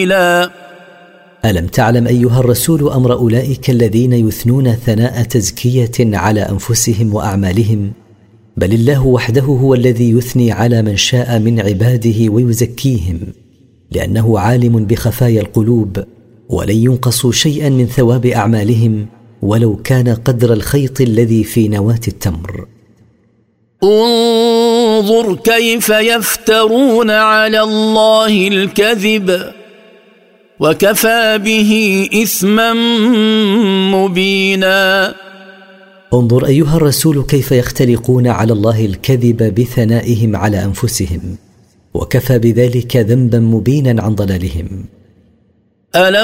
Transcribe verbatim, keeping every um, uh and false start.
ألم تعلم أيها الرسول أمر أولئك الذين يثنون ثناء تزكية على أنفسهم وأعمالهم؟ بل الله وحده هو الذي يثني على من شاء من عباده ويزكيهم، لأنه عالم بخفايا القلوب، ولن ينقصوا شيئا من ثواب أعمالهم ولو كان قدر الخيط الذي في نواة التمر. انظر كيف يفترون على الله الكذب وكفى به إثما مبينا. انظر أيها الرسول كيف يختلقون على الله الكذب بثنائهم على أنفسهم، وكفى بذلك ذنبا مبينا عن ضلالهم. ألم